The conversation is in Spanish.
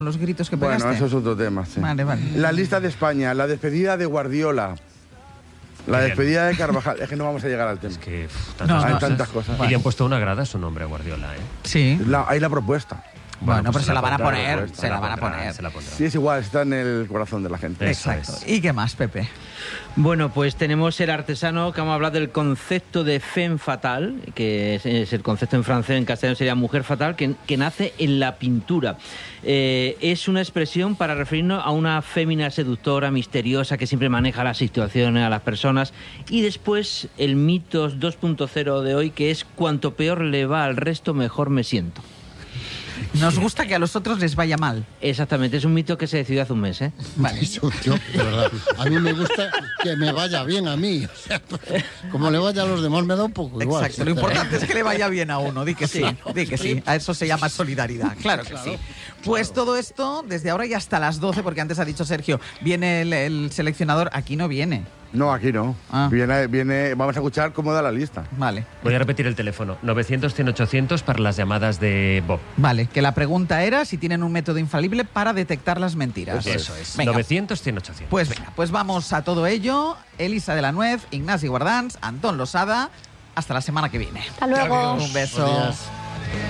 Los gritos que pegaste. Bueno, eso es otro tema, sí. Vale. La lista de España, la despedida de Guardiola, la despedida de Carvajal. Es que no vamos a llegar al tema. Es que hay tantas cosas. Y le han puesto una grada a su nombre a Guardiola, ¿eh? Sí. Hay la propuesta. Bueno, pero se la van a pondrán, poner. Se la van a poner. Se la pondrán. Sí, es igual, está en el corazón de la gente. Exacto. Eso es. ¿Y qué más, Pepe? Bueno, pues tenemos el artesano que vamos a hablar del concepto de femme fatale, que es el concepto en francés, en castellano sería mujer fatal, que nace en la pintura. Es una expresión para referirnos a una fémina seductora, misteriosa, que siempre maneja las situaciones, a las personas. Y después el mitos 2.0 de hoy, que es cuanto peor le va al resto, mejor me siento. Nos gusta que a los otros les vaya mal. Exactamente, es un mito que se decidió hace un mes, ¿eh? Vale. Yo, de verdad, a mí me gusta que me vaya bien a mí. O sea, como le vaya a los demás me da un poco igual. Exacto, lo importante es que le vaya bien a uno, di que sí, di que sí. A eso se llama solidaridad, claro que sí. Pues todo esto desde ahora y hasta las 12, porque antes ha dicho Sergio, viene el seleccionador, aquí no viene. No, aquí no. Ah. Viene, vamos a escuchar cómo da la lista. Vale. Voy a repetir el teléfono. 900-100-800 para las llamadas de Bob. Vale, que la pregunta era si tienen un método infalible para detectar las mentiras. Eso es. Venga. 900-100-800. Pues venga, pues vamos a todo ello. Elisa de la Nuez, Ignasi Guardans, Antón Losada. Hasta la semana que viene. Hasta luego. Un beso. Buenos días.